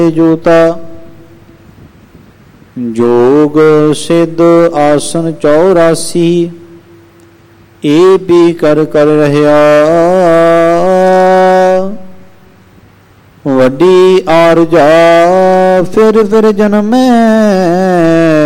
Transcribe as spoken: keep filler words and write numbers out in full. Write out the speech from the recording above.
ਜੋਤਾ ਜੋਗ ਸਿੱਧ ਆਸਨ ਚੌਰਾਸੀ ਇਹ ਵੀ ਕਰ ਕਰ ਰਹਿਆ ਵੱਡੀ ਆਰਜਾ ਫਿਰ ਫਿਰ ਜਨਮੈ